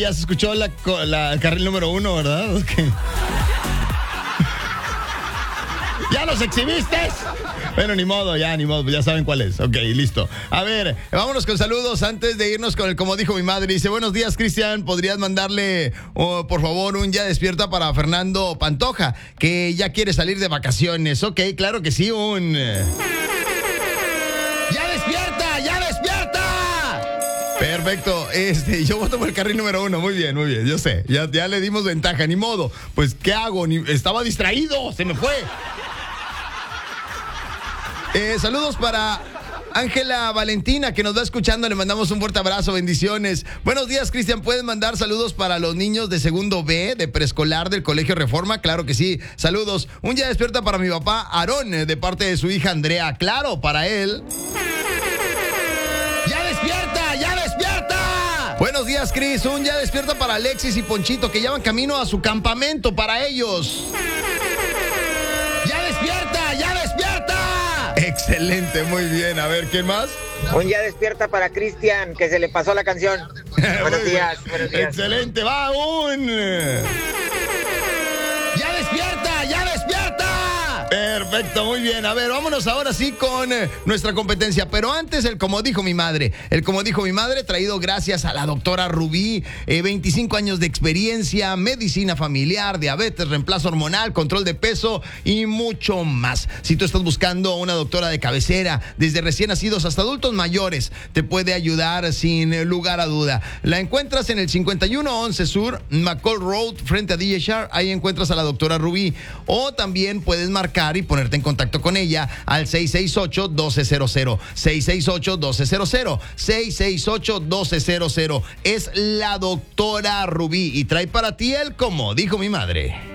Ya se escuchó el carril número 1, ¿verdad? Okay. ¡Ya los exhibiste! Bueno, ni modo, ya saben cuál es. Ok, listo. A ver, vámonos con saludos antes de irnos con el como dijo mi madre. Dice, buenos días, Cristian, ¿podrías mandarle, por favor, un ya despierta para Fernando Pantoja, que ya quiere salir de vacaciones? Ok, claro que sí, un... ¡Ya despierta! ¡Ya despierta! Perfecto, yo voto por el carril número 1, muy bien, yo sé, ya le dimos ventaja, ni modo. Pues, ¿qué hago? Estaba distraído, se me fue. Saludos para Ángela Valentina, que nos va escuchando. Le mandamos un fuerte abrazo, bendiciones. Buenos días, Cristian. ¿Puedes mandar saludos para los niños de segundo B de preescolar del Colegio Reforma? Claro que sí. Saludos. Un ya despierta para mi papá Aarón, de parte de su hija Andrea. Claro, para él. ¡Ya despierta! ¡Ya despierta! Buenos días, Cris. Un ya despierta para Alexis y Ponchito, que llevan camino a su campamento para ellos. ¡Ya despierta! ¡Ya despierta! Excelente, muy bien. A ver, ¿quién más? Un ya despierta para Cristian, que se le pasó la canción. Buenos días. Excelente, va un... ¡Ya despierta! ¡Ya despierta! Perfecto, muy bien. A ver, vámonos ahora sí con nuestra competencia. Pero antes, el como dijo mi madre. El como dijo mi madre, traído gracias a la doctora Rubí. 25 años de experiencia, medicina familiar, diabetes, reemplazo hormonal, control de peso y mucho más. Si tú estás buscando una doctora de cabecera, desde recién nacidos hasta adultos mayores, te puede ayudar sin lugar a duda. La encuentras en el 5111 Sur, McCall Road, frente a DHR. Ahí encuentras a la doctora Rubí. O también puedes marcar y ponerte en contacto con ella al 668-1200. 668-1200. 668-1200. Es la doctora Rubí y trae para ti el como dijo mi madre.